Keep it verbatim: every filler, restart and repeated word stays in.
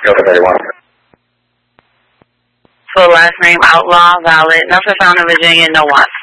thirty-one. Full last name Outlaw, valid. Nothing found in Virginia, no wants.